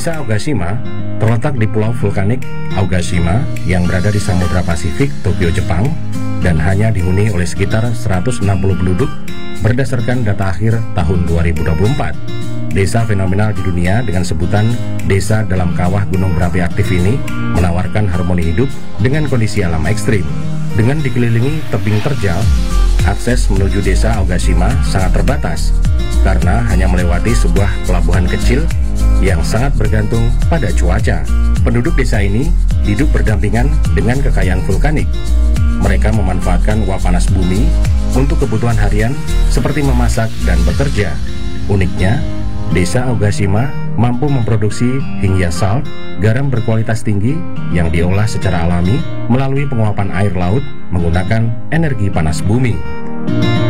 Desa Ogashima terletak di Pulau Vulkanik Ogashima yang berada di Samudra Pasifik, Tokyo, Jepang, dan hanya dihuni oleh sekitar 160 penduduk berdasarkan data akhir tahun 2024. Desa fenomenal di dunia dengan sebutan Desa dalam Kawah Gunung Berapi Aktif ini menawarkan harmoni hidup dengan kondisi alam ekstrim. Dengan dikelilingi tebing terjal, akses menuju Desa Ogashima sangat terbatas karena hanya melewati sebuah pelabuhan kecil yang sangat bergantung pada cuaca. Penduduk desa ini hidup berdampingan dengan kekayaan vulkanik. Mereka memanfaatkan uap panas bumi untuk kebutuhan harian seperti memasak dan bekerja. Uniknya, Desa Ogashima mampu memproduksi hingga salt, garam berkualitas tinggi yang diolah secara alami melalui penguapan air laut menggunakan energi panas bumi.